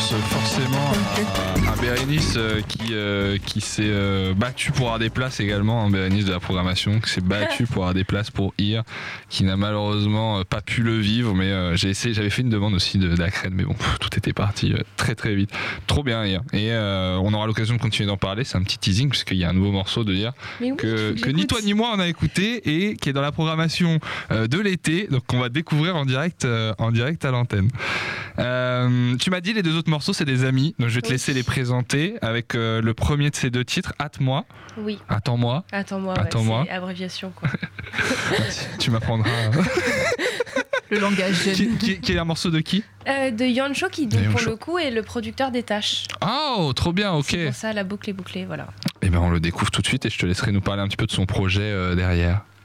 pense forcément à Bérénice qui s'est battu pour avoir des places également, hein, Bérénice de la programmation, qui s'est battu pour avoir des places pour IR, qui n'a malheureusement pas pu le vivre, mais j'avais fait une demande aussi d'Acred, mais bon, tout était parti très très vite. Trop bien IR. Et on aura l'occasion de continuer d'en parler, c'est un petit teasing, puisqu'il y a un nouveau morceau de IR que ni toi ni moi on a écouté et qui est dans la programmation de l'été, donc qu'on va découvrir en direct à l'antenne. Tu m'as dit les deux autres morceaux c'est des amis, donc je vais te laisser les présenter avec le premier de ces deux titres, Hâte-moi. Oui. Attends-moi. C'est abréviation quoi. Tu m'apprendras. Le langage jeune. Qui est un morceau de qui? De Yancho qui donc, pour le coup est le producteur des Tâches. Oh, trop bien, ok. C'est pour ça la boucle est bouclée, voilà. Et ben on le découvre tout de suite et je te laisserai nous parler un petit peu de son projet derrière.